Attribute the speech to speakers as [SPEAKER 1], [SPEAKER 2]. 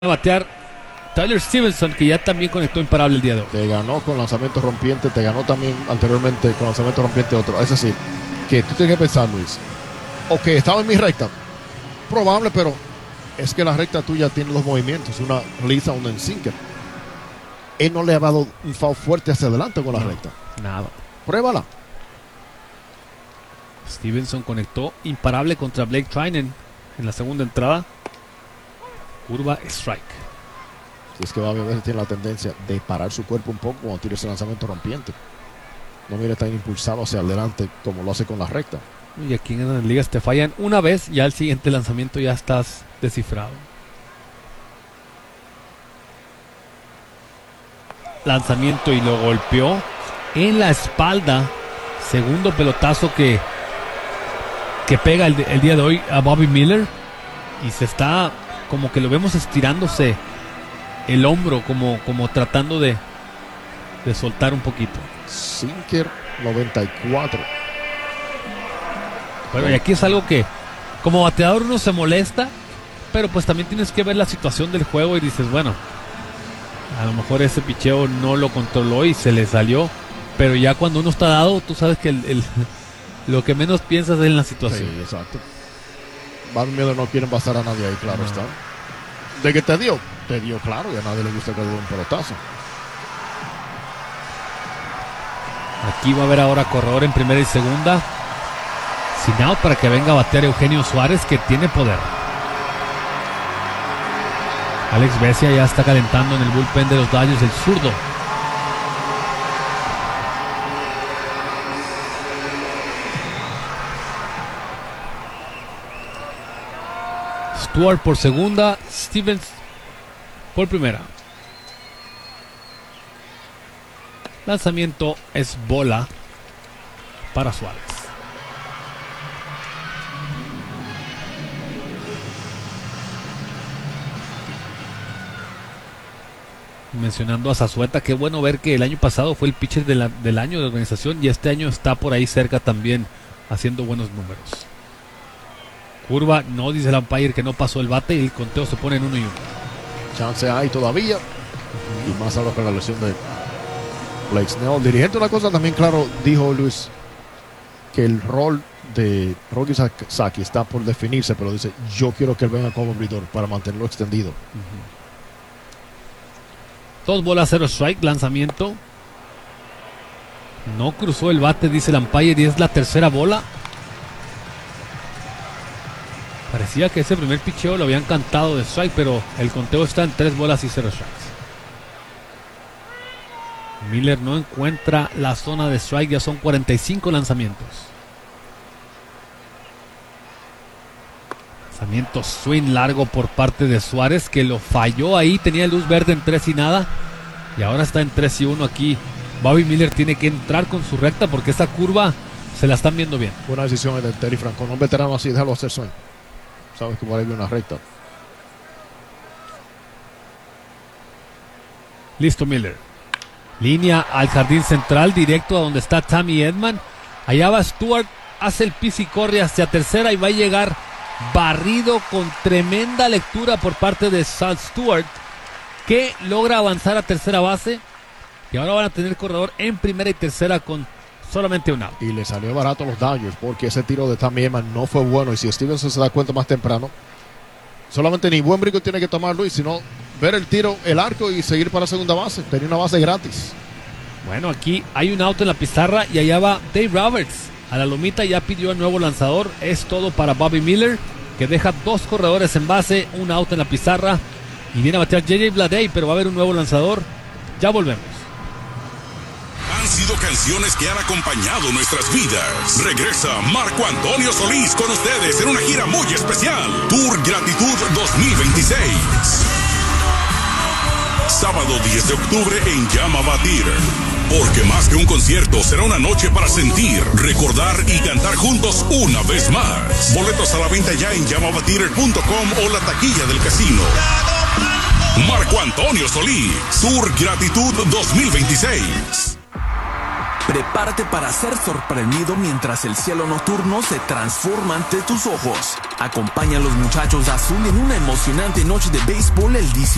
[SPEAKER 1] a batear Tyler Stevenson, que ya también conectó imparable el día de hoy.
[SPEAKER 2] Te ganó con lanzamiento rompiente, te ganó también anteriormente con lanzamiento rompiente otro. Es decir, que tú tienes que pensar, Luis, ok, estaba en mi recta, probable, pero es que la recta tuya tiene dos movimientos, una lisa, una en sinker. Él no le ha dado un foul fuerte hacia adelante con la recta.
[SPEAKER 1] Nada.
[SPEAKER 2] Pruébala.
[SPEAKER 1] Stevenson conectó imparable contra Blake Treinen en la segunda entrada. Curva strike.
[SPEAKER 2] Si es que Bobby a veces tiene la tendencia de parar su cuerpo un poco cuando tira ese lanzamiento rompiente. No viene tan impulsado hacia adelante como lo hace con la recta.
[SPEAKER 1] Y aquí en las ligas te fallan una vez, ya el siguiente lanzamiento ya estás descifrado. Lanzamiento y lo golpeó en la espalda. Segundo pelotazo que pega el día de hoy a Bobby Miller. Y se está como que lo vemos estirándose el hombro, como tratando de soltar un poquito.
[SPEAKER 2] Sinker 94.
[SPEAKER 1] Bueno, y aquí es algo que como bateador uno se molesta, pero pues también tienes que ver la situación del juego y dices, bueno, a lo mejor ese picheo no lo controló y se le salió, pero ya cuando uno está dado, tú sabes que lo que menos piensas es en la situación.
[SPEAKER 2] Sí, exacto. Bobby Miller no quiere pasar a nadie ahí, claro está. ¿De qué te dio? Te dio, claro, y a nadie le gusta que le dé un pelotazo.
[SPEAKER 1] Aquí va a haber ahora corredor en primera y segunda. Sin out para que venga a batear Eugenio Suárez, que tiene poder. Alex Vesia ya está calentando en el bullpen de los Dodgers, el zurdo. Stewart por segunda, Stevens por primera. Lanzamiento es bola para Suárez. Mencionando a Zazueta, qué bueno ver que el año pasado fue el pitcher del año de organización y este año está por ahí cerca también haciendo buenos números. Curva, no dice el umpire que no pasó el bate y el conteo se pone en 1-1.
[SPEAKER 2] Chance hay todavía. Y más ahora con la lesión de Blake Snell. El dirigente, una cosa también claro, dijo Luis, que el rol de Roki Sasaki está por definirse, pero dice, yo quiero que él venga como abridor para mantenerlo extendido.
[SPEAKER 1] 2 bolas, 0 strike, lanzamiento. No cruzó el bate, dice el umpire, y es la tercera bola. Parecía que ese primer picheo lo habían cantado de strike, pero el conteo está en 3 bolas y 0 strikes. Miller no encuentra la zona de strike, ya son 45 lanzamientos. Lanzamiento swing largo por parte de Suárez, que lo falló ahí, tenía luz verde en 3 y nada. Y ahora está en 3-1 aquí. Bobby Miller tiene que entrar con su recta porque esa curva se la están viendo bien.
[SPEAKER 2] Buena decisión de Terry Francona. Un veterano así, déjalo hacer swing. Sabes que por ahí viene una recta.
[SPEAKER 1] Listo Miller. Línea al jardín central, directo a donde está Tommy Edman. Allá va Stewart, hace el pis y corre hacia tercera y va a llegar barrido con tremenda lectura por parte de Sal Stewart, que logra avanzar a tercera base. Y ahora van a tener corredor en primera y tercera con solamente un out.
[SPEAKER 2] Y le salió barato a los Dodgers porque ese tiro de Tommy Edman no fue bueno. Y si Stevenson se da cuenta más temprano, solamente ni buen brinco tiene que tomar Luis, sino ver el tiro, el arco y seguir para segunda base. Tenía una base gratis.
[SPEAKER 1] Bueno, aquí hay un out en la pizarra y allá va Dave Roberts. A la lomita ya pidió el nuevo lanzador. Es todo para Bobby Miller, que deja 2 corredores en base, un out en la pizarra. Y viene a batear JJ Bleday, pero va a haber un nuevo lanzador. Ya volvemos.
[SPEAKER 3] Han sido canciones que han acompañado nuestras vidas. Regresa Marco Antonio Solís con ustedes en una gira muy especial. Tour Gratitud 2026. Sábado 10 de octubre en Yamava Theater. Porque más que un concierto, será una noche para sentir, recordar y cantar juntos una vez más. Boletos a la venta ya en yamavatheater.com o la taquilla del casino. Marco Antonio Solís, Tour Gratitud 2026.
[SPEAKER 4] Prepárate para ser sorprendido mientras el cielo nocturno se transforma ante tus ojos. Acompaña a los muchachos azul en una emocionante noche de béisbol el 18